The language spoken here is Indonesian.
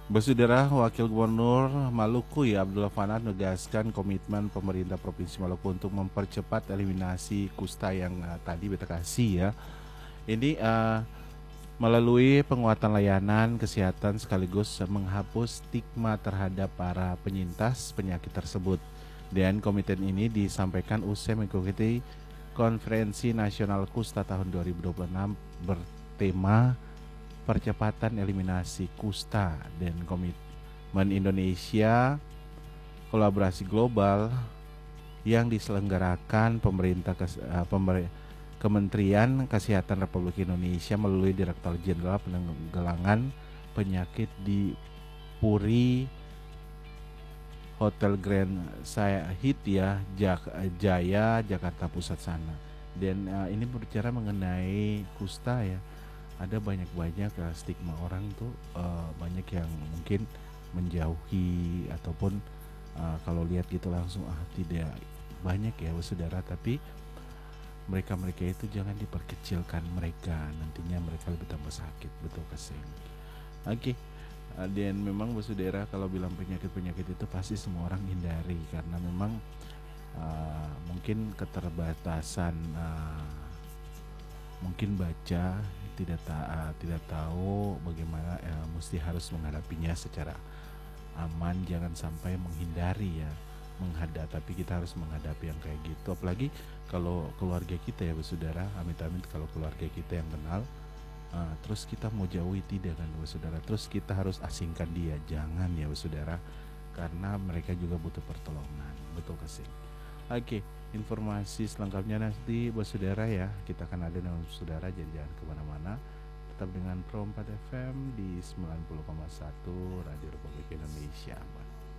Saudara, Wakil Gubernur Maluku ya Abdullah Fana menegaskan komitmen pemerintah Provinsi Maluku untuk mempercepat eliminasi kusta yang tadi beta kasih ya. Ini melalui penguatan layanan kesehatan sekaligus menghapus stigma terhadap para penyintas penyakit tersebut. Dan komitmen ini disampaikan usai mengikuti Konferensi Nasional Kusta tahun 2026 bertema percepatan eliminasi kusta dan komitmen Indonesia kolaborasi global yang diselenggarakan Kementerian Kesehatan Republik Indonesia melalui Direktur Jenderal Penanggulangan Penyakit di Puri Hotel Grand Hyatt ya Jaya Jakarta Pusat sana. Dan ini berbicara mengenai kusta ya. Ada banyak stigma orang tuh banyak yang mungkin menjauhi ataupun kalau lihat gitu langsung tidak banyak ya saudara, tapi mereka itu jangan diperkecilkan, mereka nantinya mereka lebih tambah sakit, betul kasih. Oke. Dan memang saudara kalau bilang penyakit itu pasti semua orang hindari karena memang mungkin keterbatasan mungkin baca tidak tahu bagaimana mesti harus menghadapinya secara aman, jangan sampai menghindari ya menghadap, tapi kita harus menghadapi yang kayak gitu, apalagi kalau keluarga kita ya saudara, amit-amit kalau keluarga kita yang kenal terus kita mau jauhi tidak kan saudara, terus kita harus asingkan dia, jangan ya saudara, karena mereka juga butuh pertolongan, betul kasih. Oke, informasi selengkapnya nanti buat saudara ya. Kita akan ada dengan saudara, jadi jangan kemana-mana. Tetap dengan Pro 4 FM di 90,1 Radio Republik Indonesia.